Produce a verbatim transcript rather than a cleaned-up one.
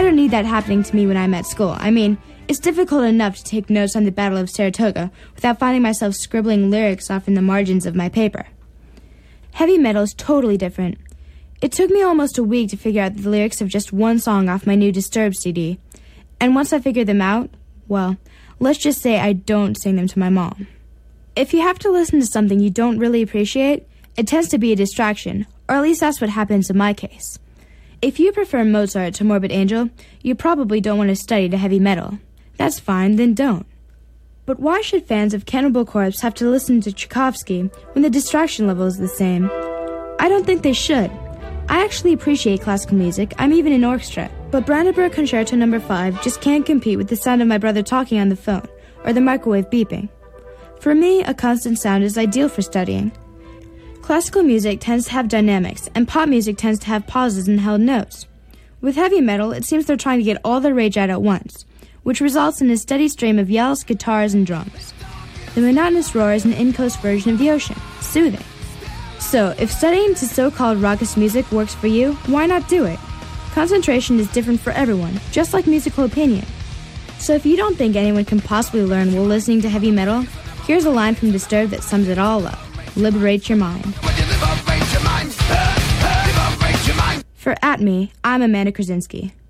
don't need that happening to me when I'm at school. I mean, it's difficult enough to take notes on the Battle of Saratoga without finding myself scribbling lyrics off in the margins of my paper. Heavy metal is totally different. It took me almost a week to figure out the lyrics of just one song off my new Disturbed C D. And once I figured them out, well, let's just say I don't sing them to my mom. If you have to listen to something you don't really appreciate, it tends to be a distraction, or at least that's what happens in my case. If you prefer Mozart to Morbid Angel, you probably don't want to study to heavy metal. That's fine, then don't. But why should fans of Cannibal Corpse have to listen to Tchaikovsky when the distraction level is the same? I don't think they should. I actually appreciate classical music. I'm even in orchestra. But Brandenburg Concerto number five just can't compete with the sound of my brother talking on the phone or the microwave beeping. For me, a constant sound is ideal for studying. Classical music tends to have dynamics, and pop music tends to have pauses and held notes. With heavy metal, it seems they're trying to get all their rage out at once, which results in a steady stream of yells, guitars, and drums. The monotonous roar is an in-coast version of the ocean, soothing. So, if studying to so-called raucous music works for you, why not do it? Concentration is different for everyone, just like musical opinion. So if you don't think anyone can possibly learn while listening to heavy metal, here's a line from Disturbed that sums it all up. Liberate your mind. For At Me, I'm Amanda Krasinski.